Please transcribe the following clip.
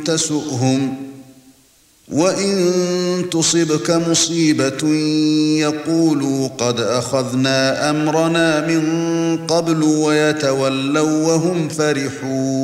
تسؤهم وإن تصبك مصيبة يقولوا قد أخذنا أمرنا من قبل ويتولوا وهم فرحون